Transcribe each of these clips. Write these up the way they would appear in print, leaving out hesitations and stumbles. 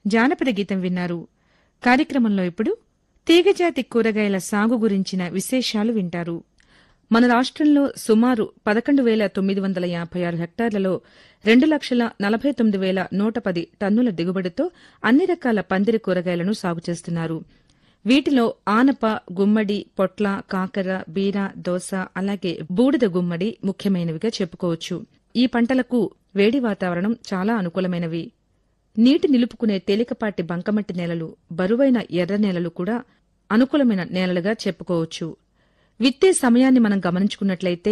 జానపద గీతం విన్నారు. కార్యక్రమంలో ఇప్పుడు తీగజాతి కూరగాయల సాగు గురించిన విశేషాలు వింటారు. మన రాష్ట్రంలో సుమారు 11,956 హెక్టార్లలో 2,49,110 టన్నుల దిగుబడితో అన్ని రకాల పందిరి కూరగాయలను సాగు చేస్తున్నారు. వీటిలో ఆనప, గుమ్మడి, పొట్ల, కాకర, బీర, దోస అలాగే బూడిద గుమ్మడి ముఖ్యమైనవిగా చెప్పుకోవచ్చు. ఈ పంటలకు వేడి వాతావరణం చాలా అనుకూలమైనవి. నీటి నిలుపుకునే తేలికపాటి బంకమట్టి నేలలు, బరువైన ఎర్ర నేలలు కూడా అనుకూలమైన నేలలుగా చెప్పుకోవచ్చు. విత్తే సమయాన్ని మనం గమనించుకున్నట్లయితే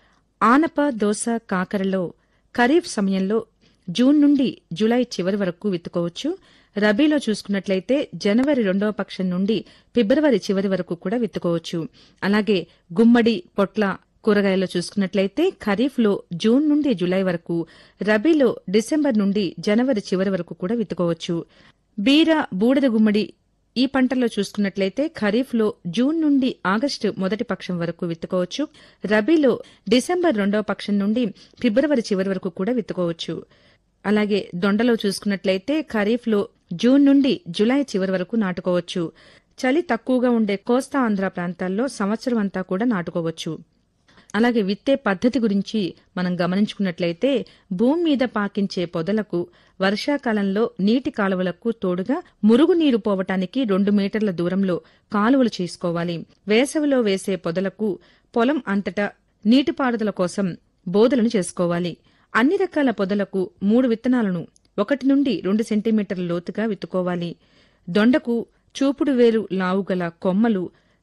ఆనప, దోస, కాకరలో ఖరీఫ్ సమయంలో జూన్ నుండి జులై చివరి వరకు విత్తుకోవచ్చు. రబీలో చూసుకున్నట్లయితే జనవరి 2వ పక్షం నుండి ఫిబ్రవరి చివరి వరకు కూడా విత్తుకోవచ్చు. అలాగే గుమ్మడి, పొట్ల కూరగాయల్లో చూసుకున్నట్లయితే ఖరీఫ్లో జూన్ నుండి జులై వరకు, రబీలో డిసెంబర్ నుండి జనవరి చివరి వరకు కూడా విత్తుకోవచ్చు. బీర, బూడిద గుమ్మడి ఈ పంటల్లో చూసుకున్నట్లయితే ఖరీఫ్లో జూన్ నుండి ఆగస్టు మొదటి పక్షం వరకు విత్తుకోవచ్చు. రబీలో డిసెంబర్ 2వ పక్షం నుండి ఫిబ్రవరి చివరి వరకు కూడా విత్తుకోవచ్చు. అలాగే దొండలో చూసుకున్నట్లయితే ఖరీఫ్లో జూన్ నుండి జులై చివరి వరకు నాటుకోవచ్చు. చలి తక్కువగా ఉండే కోస్తా ఆంధ్ర ప్రాంతాల్లో సంవత్సరం అంతా కూడా నాటుకోవచ్చు. అలాగే విత్తే పద్ధతి గురించి మనం గమనించుకున్నట్లయితే భూమి మీద పాకించే పొదలకు వర్షాకాలంలో నీటి కాలువలకు తోడుగా మురుగునీరు పోవటానికి 2 మీటర్ల దూరంలో కాలువలు చేసుకోవాలి. వేసవిలో వేసే పొదలకు పొలం అంతటా నీటిపారుదల కోసం బోదలను చేసుకోవాలి. అన్ని రకాల పొదలకు 3 విత్తనాలను 1 నుండి 2 సెంటీమీటర్ల లోతుగా విత్తుకోవాలి. దొండకు చూపుడు వేరు లావుగల కొమ్మలు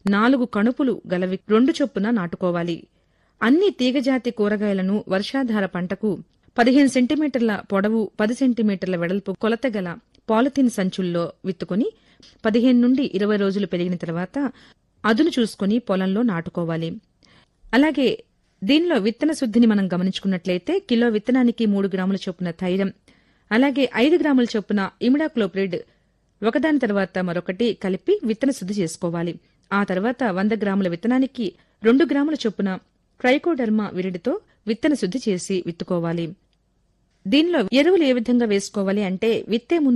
4 కణుపులు గలవి 2 చొప్పున నాటుకోవాలి. అన్ని తీగజాతి కూరగాయలను వర్షాధార పంటకు 15 సెంటీమీటర్ల పొడవు, 10 సెంటీమీటర్ల వెడల్పు కొలతగల పాలిథిన్ సంచుల్లో విత్తుకుని 15 నుండి 20 రోజులు పెరిగిన తర్వాత అదును చూసుకుని పొలంలో నాటుకోవాలి. అలాగే దీనిలో విత్తన శుద్ధిని మనం గమనించుకున్నట్లయితే కిలో విత్తనానికి 3 గ్రాముల చొప్పున థైరం, అలాగే 5 గ్రాముల చొప్పున ఇమిడాక్లోప్రిడ్ ఒకదాని తర్వాత మరొకటి కలిపి విత్తన శుద్ధి చేసుకోవాలి. ఆ తర్వాత 100 గ్రాముల విత్తనానికి 2 గ్రాముల చొప్పున ట్రైకోడర్మా విరిడితో విత్తన శుద్ధి చేసి విత్తుకోవాలి. దీనిలో ఎరువులు ఏ విధంగా వేసుకోవాలి అంటే విత్తే ముందు